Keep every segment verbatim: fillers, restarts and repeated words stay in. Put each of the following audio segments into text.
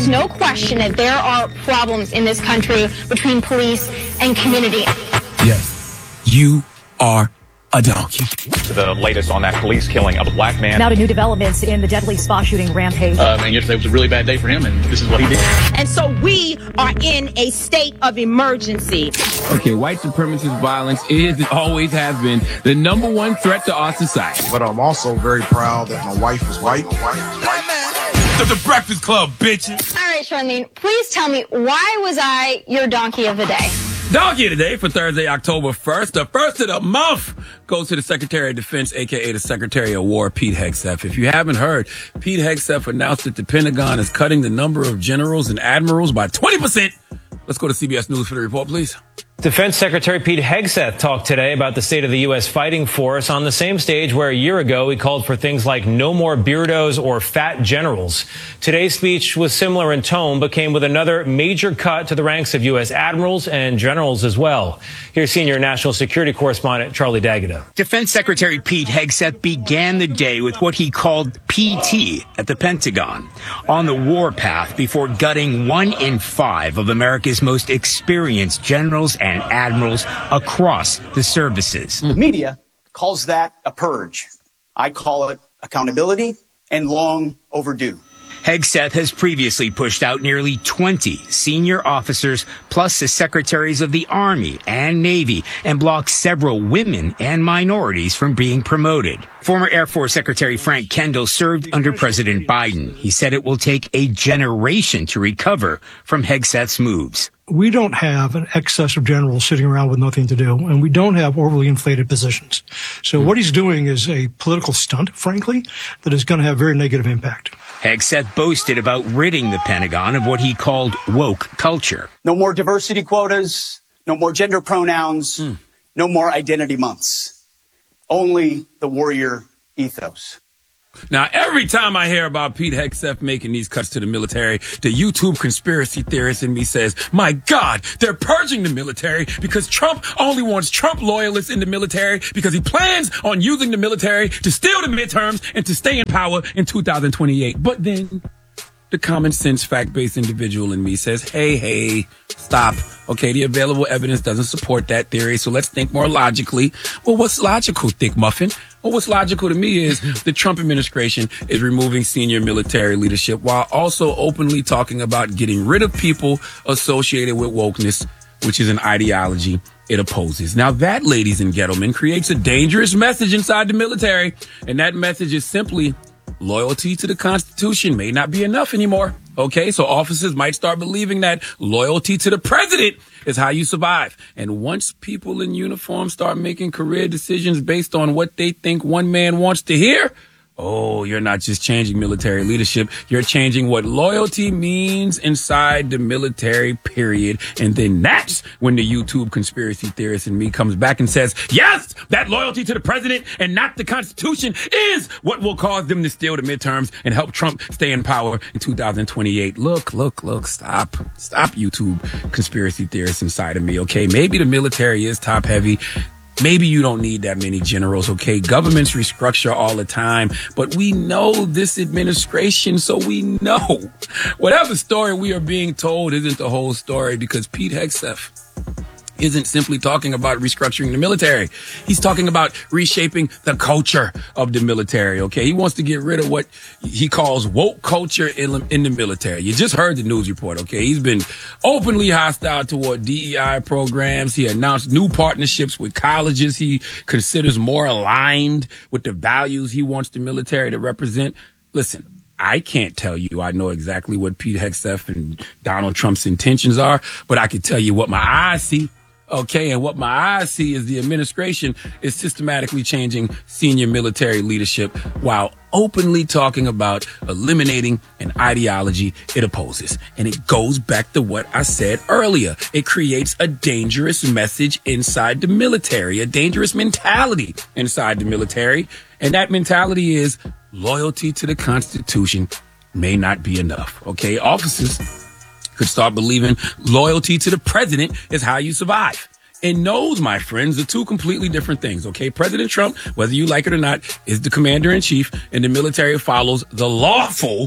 There's no question that there are problems in this country between police and community. Yes, you are a donkey. The latest on that police killing of a black man. Now to new developments in the deadly spa shooting rampage. Um, and yesterday was a really bad day for him, and this is what he did. And so we are in a state of emergency. Okay, white supremacist violence is and always has been the number one threat to our society. But I'm also very proud that my wife is white. white, white. To the Breakfast Club, bitches. All right, Charlene, please tell me, why was I your donkey of the day? Donkey today for Thursday, October first. The first of the month goes to the Secretary of Defense, a k a the Secretary of War, Pete Hegseth. If you haven't heard, Pete Hegseth announced that the Pentagon is cutting the number of generals and admirals by twenty percent. Let's go to C B S News for the report, please. Defense Secretary Pete Hegseth talked today about the state of the U S fighting force on the same stage where a year ago he called for things like no more beardos or fat generals. Today's speech was similar in tone, but came with another major cut to the ranks of U S admirals and generals as well. Here's senior national security correspondent Charlie D'Agata. Defense Secretary Pete Hegseth began the day with what he called P T at the Pentagon, on the warpath before gutting one in five of America's most experienced generals and admirals across the services. The media calls that a purge. I call it accountability and long overdue. Hegseth has previously pushed out nearly twenty senior officers, plus the secretaries of the Army and Navy, and blocked several women and minorities from being promoted. Former Air Force Secretary Frank Kendall served under President Biden. He said it will take a generation to recover from Hegseth's moves. We don't have an excess of generals sitting around with nothing to do, and we don't have overly inflated positions. So what he's doing is a political stunt, frankly, that is going to have very negative impact. Hegseth boasted about ridding the Pentagon of what he called woke culture. No more diversity quotas, no more gender pronouns, mm. no more identity months. Only the warrior ethos. Now, every time I hear about Pete Hegseth making these cuts to the military, the YouTube conspiracy theorist in me says, my God, they're purging the military because Trump only wants Trump loyalists in the military because he plans on using the military to steal the midterms and to stay in power in two thousand twenty-eight. But then the common sense, fact-based individual in me says, hey, hey, stop. Okay, the available evidence doesn't support that theory, so let's think more logically. Well, what's logical, Thick Muffin? Well, what's logical to me is the Trump administration is removing senior military leadership while also openly talking about getting rid of people associated with wokeness, which is an ideology it opposes. Now, that, ladies and gentlemen, creates a dangerous message inside the military, and that message is simply loyalty to the Constitution may not be enough anymore. Okay, so officers might start believing that loyalty to the president is how you survive. And once people in uniform start making career decisions based on what they think one man wants to hear, oh, you're not just changing military leadership. You're changing what loyalty means inside the military, period. And then that's when the YouTube conspiracy theorist in me comes back and says, yes, that loyalty to the president and not the Constitution is what will cause them to steal the midterms and help Trump stay in power in two thousand twenty-eight. Look, look, look, stop. Stop, YouTube conspiracy theorists inside of me, okay? Maybe the military is top heavy. Maybe you don't need that many generals, okay? Governments restructure all the time, but we know this administration, so we know whatever story we are being told isn't the whole story, because Pete Hegseth isn't simply talking about restructuring the military. He's talking about reshaping the culture of the military, okay? He wants to get rid of what he calls woke culture in, in the military. You just heard the news report, okay? He's been openly hostile toward D E I programs. He announced new partnerships with colleges he considers more aligned with the values he wants the military to represent. Listen, I can't tell you I know exactly what Pete Hegseth and Donald Trump's intentions are, but I can tell you what my eyes see. Okay, and what my eyes see is the administration is systematically changing senior military leadership while openly talking about eliminating an ideology it opposes. And it goes back to what I said earlier. It creates a dangerous message inside the military, a dangerous mentality inside the military. And that mentality is loyalty to the Constitution may not be enough. Okay, officers could start believing loyalty to the president is how you survive. And those, my friends, are two completely different things, okay? President Trump, whether you like it or not, is the commander-in-chief, and the military follows the lawful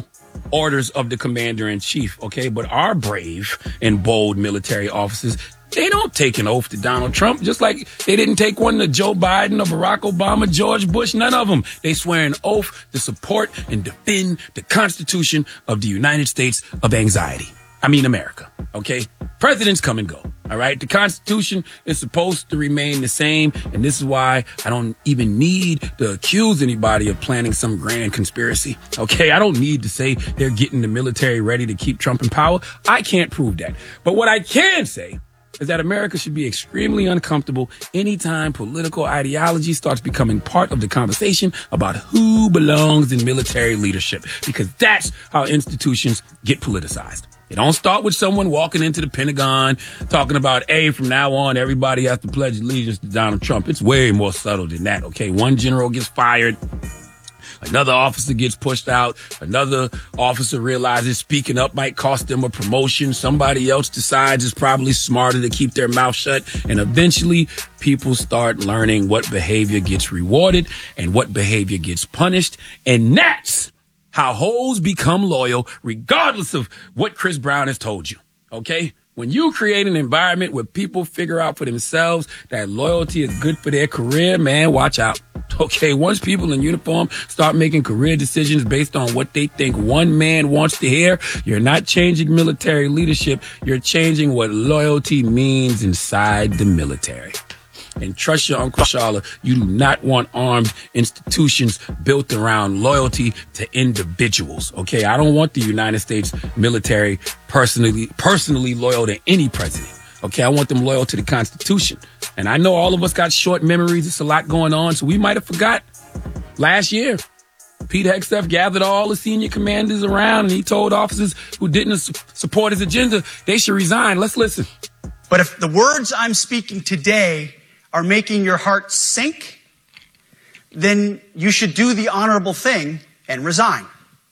orders of the commander-in-chief, okay? But our brave and bold military officers, they don't take an oath to Donald Trump, just like they didn't take one to Joe Biden or Barack Obama, George Bush, none of them. They swear an oath to support and defend the Constitution of the United States of Anxiety. I mean, America, okay? Presidents come and go, all right? The Constitution is supposed to remain the same, and this is why I don't even need to accuse anybody of planning some grand conspiracy, okay? I don't need to say they're getting the military ready to keep Trump in power. I can't prove that. But what I can say is that America should be extremely uncomfortable anytime political ideology starts becoming part of the conversation about who belongs in military leadership, because that's how institutions get politicized. It don't start with someone walking into the Pentagon talking about, hey, from now on, everybody has to pledge allegiance to Donald Trump. It's way more subtle than that, okay? One general gets fired. Another officer gets pushed out. Another officer realizes speaking up might cost them a promotion. Somebody else decides it's probably smarter to keep their mouth shut. And eventually, people start learning what behavior gets rewarded and what behavior gets punished. And that's how hoes become loyal, regardless of what Chris Brown has told you, okay? When you create an environment where people figure out for themselves that loyalty is good for their career, man, watch out. Okay, once people in uniform start making career decisions based on what they think one man wants to hear, you're not changing military leadership. You're changing what loyalty means inside the military. And trust your Uncle Shala, you do not want armed institutions built around loyalty to individuals. Okay, I don't want the United States military personally personally loyal to any president. Okay, I want them loyal to the Constitution. And I know all of us got short memories. It's a lot going on, so we might have forgot. Last year, Pete Hegseth gathered all the senior commanders around, and he told officers who didn't su- support his agenda they should resign. Let's listen. But if the words I'm speaking today are making your heart sink, then you should do the honorable thing and resign.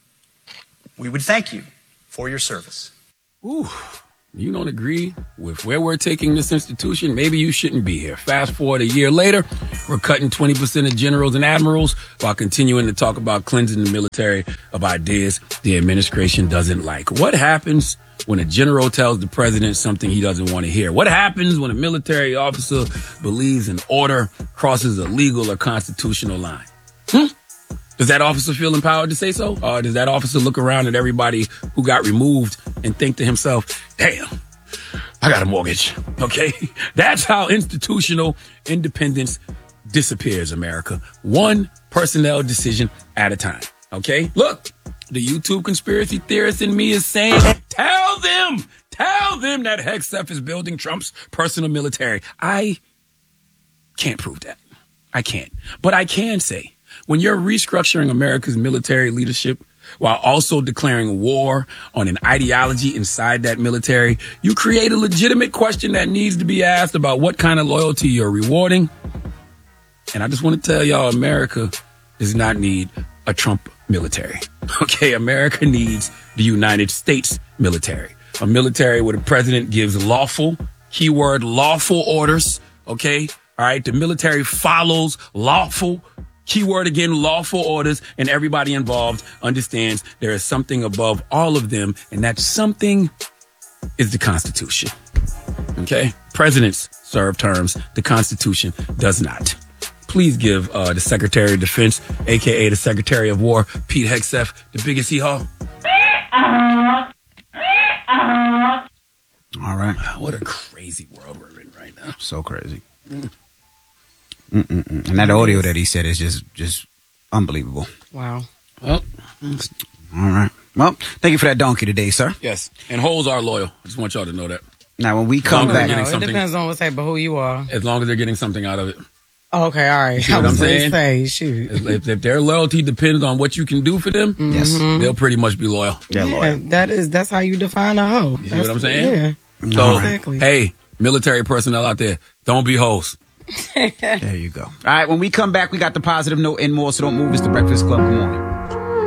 We would thank you for your service. Ooh, you don't agree with where we're taking this institution? Maybe you shouldn't be here. Fast forward a year later, we're cutting twenty percent of generals and admirals while continuing to talk about cleansing the military of ideas the administration doesn't like. What happens when a general tells the president something he doesn't want to hear? What happens when a military officer believes an order crosses a legal or constitutional line? Hmm? Does that officer feel empowered to say so? Or does that officer look around at everybody who got removed and think to himself, damn, I got a mortgage, okay? That's how institutional independence disappears, America. One personnel decision at a time, okay? Look, the YouTube conspiracy theorist in me is saying, tell them, tell them that Hegseth is building Trump's personal military. I can't prove that. I can't. But I can say, when you're restructuring America's military leadership while also declaring war on an ideology inside that military, you create a legitimate question that needs to be asked about what kind of loyalty you're rewarding. And I just want to tell y'all, America does not need a Trump military. Okay, America needs the United States military. A military where the president gives lawful, keyword lawful orders, okay? All right, the military follows lawful, keyword again, lawful orders, and everybody involved understands there is something above all of them, and that something is the Constitution. Okay? Presidents serve terms. The Constitution does not. Please give uh, the Secretary of Defense, a k a the Secretary of War, Pete Hegseth, the biggest hee-haw. All right. What a crazy world we're in right now. So crazy. Mm. Mm-mm-mm. And that audio that he said is just just unbelievable. Wow. Well, all right. Well, thank you for that donkey today, sir. Yes. And hoes are loyal. I just want y'all to know that. Now, when we come back, no, it depends on what type of who you are. As long as they're getting something out of it. Oh, okay, all right. You see what I'm saying? Say, shoot. If, if their loyalty depends on what you can do for them, yes, they'll pretty much be loyal. Yeah, loyal. That is that's how you define a hoe. You see that's what I'm saying? Yeah. So, exactly. Hey, military personnel out there, don't be hoes. There you go. All right, when we come back, we got the positive note and more, so don't move. It's the Breakfast Club. Good morning.